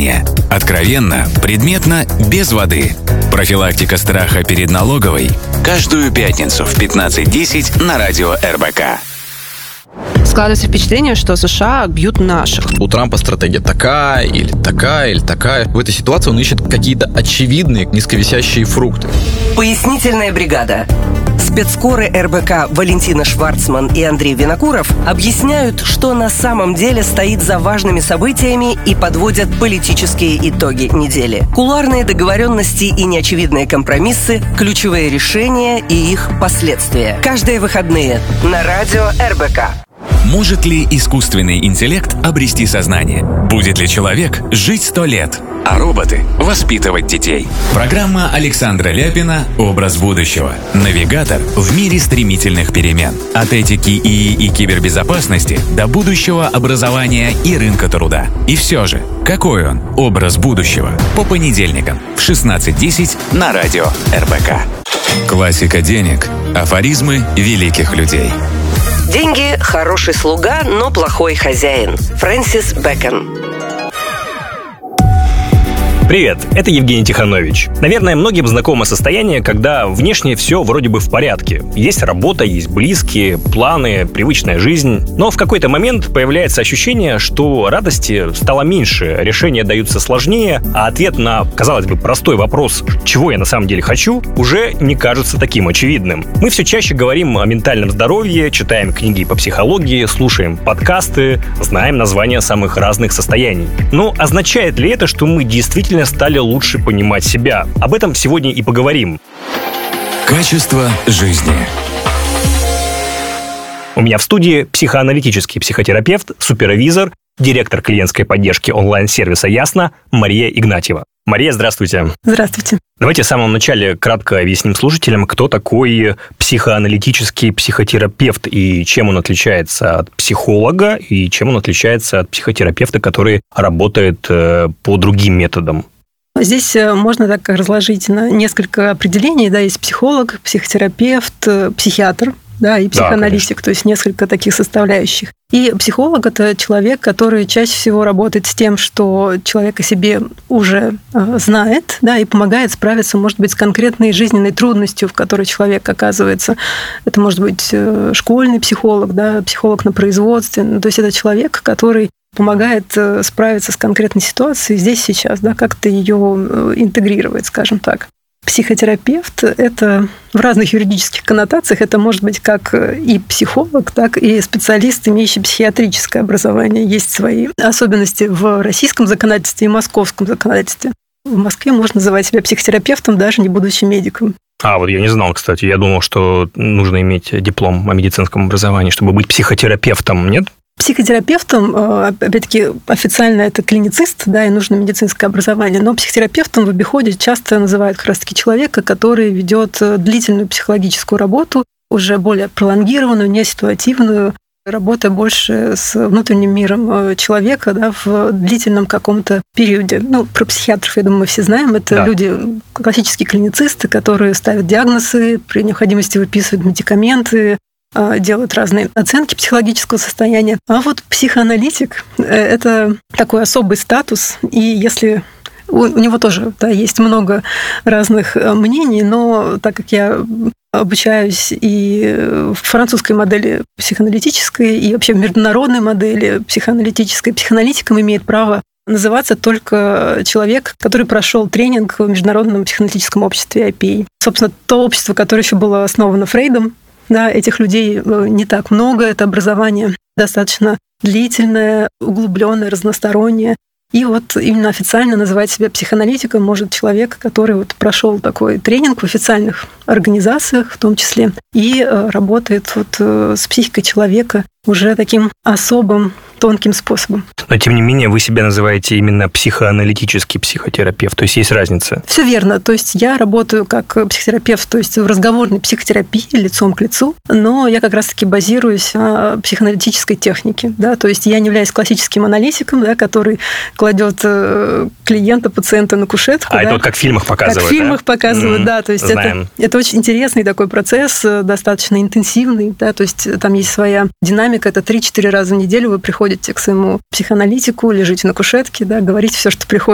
мнение. Откровенно, предметно, без воды. Профилактика страха перед налоговой. Каждую пятницу в 15:10 на радио РБК. Складывается впечатление, что США бьют наших. У Трампа стратегия такая, или такая, или такая. В этой ситуации он ищет какие-то очевидные низковисящие фрукты. Пояснительная бригада. Спецкоры РБК Валентина Шварцман и Андрей Винокуров объясняют, что на самом деле стоит за важными событиями и подводят политические итоги недели. Кулуарные договоренности и неочевидные компромиссы, ключевые решения и их последствия. Каждые выходные на радио РБК. Может ли искусственный интеллект обрести сознание? Будет ли человек жить 100 лет? А роботы воспитывать детей? Программа Александра Ляпина «Образ будущего». Навигатор в мире стремительных перемен. От этики ИИ и кибербезопасности до будущего образования и рынка труда. И все же, какой он, образ будущего? По понедельникам в 16:10 на радио РБК. Классика денег. Афоризмы великих людей. Деньги – хороший слуга, но плохой хозяин. Фрэнсис Бэкон. Привет, это Евгений Тиханович. Наверное, многим знакомо состояние, когда внешне все вроде бы в порядке. Есть работа, есть близкие, планы, привычная жизнь. Но в какой-то момент появляется ощущение, что радости стало меньше, решения даются сложнее, а ответ на, казалось бы, простой вопрос «чего я на самом деле хочу?» уже не кажется таким очевидным. Мы все чаще говорим о ментальном здоровье, читаем книги по психологии, слушаем подкасты, знаем названия самых разных состояний. Но означает ли это, что мы действительно стали лучше понимать себя? Об этом сегодня и поговорим. Качество жизни. У меня в студии психоаналитический психотерапевт, супервизор, директор клиентской поддержки онлайн-сервиса «Ясно» Мария Игнатьева. Мария, здравствуйте. Здравствуйте. Давайте в самом начале кратко объясним слушателям, кто такой психоаналитический психотерапевт и чем он отличается от психолога и чем он отличается от психотерапевта, который работает по другим методам. Здесь можно так разложить на несколько определений. Да, есть психолог, психотерапевт, психиатр, да, и психоаналитик, то есть несколько таких составляющих. И психолог – это человек, который чаще всего работает с тем, что человек о себе уже знает, да, и помогает справиться, может быть, с конкретной жизненной трудностью, в которой человек оказывается. Это может быть школьный психолог, да, психолог на производстве. То есть это человек, который помогает справиться с конкретной ситуацией здесь, сейчас, да, как-то ее интегрировать, скажем так. Психотерапевт – это в разных юридических коннотациях, это может быть как и психолог, так и специалист, имеющий психиатрическое образование. Есть свои особенности в российском законодательстве и московском законодательстве. В Москве можно называть себя психотерапевтом, даже не будучи медиком. Вот я не знал, кстати. Я думал, что нужно иметь диплом о медицинском образовании, чтобы быть психотерапевтом, нет? Психотерапевтом, опять-таки, официально это клиницист, да, и нужно медицинское образование, но психотерапевтом в обиходе часто называют как раз-таки человека, который ведет длительную психологическую работу, уже более пролонгированную, не ситуативную, работая больше с внутренним миром человека, да, в длительном каком-то периоде. Про психиатров, я думаю, мы все знаем. Это люди, классические клиницисты, которые ставят диагнозы, при необходимости выписывают медикаменты, делают разные оценки психологического состояния. А вот психоаналитик – это такой особый статус, и если у него тоже есть много разных мнений, но так как я обучаюсь и в французской модели психоаналитической, и вообще в международной модели психоаналитической, психоаналитиком имеет право называться только человек, который прошел тренинг в Международном психоаналитическом обществе IPA. Собственно, то общество, которое еще было основано Фрейдом. Да, этих людей не так много, это образование достаточно длительное, углубленное, разностороннее. И вот именно официально называть себя психоаналитиком может человек, который прошел такой тренинг в официальных организациях в том числе и работает с психикой человека уже таким особым, тонким способом. Но, тем не менее, вы себя называете именно психоаналитический психотерапевт, то есть есть разница? Все верно. То есть я работаю как психотерапевт, то есть в разговорной психотерапии, лицом к лицу, но я как раз-таки базируюсь на психоаналитической технике. Да? То есть я не являюсь классическим аналитиком, да, который кладет клиента, пациента на кушетку. Это как в фильмах показывают, Как в фильмах показывают, да. То есть это очень интересный такой процесс, достаточно интенсивный, да, то есть там есть своя динамика, это 3-4 раза в неделю вы приходите к своему психоаналитику, лежите на кушетке, да, говорите все, что приходит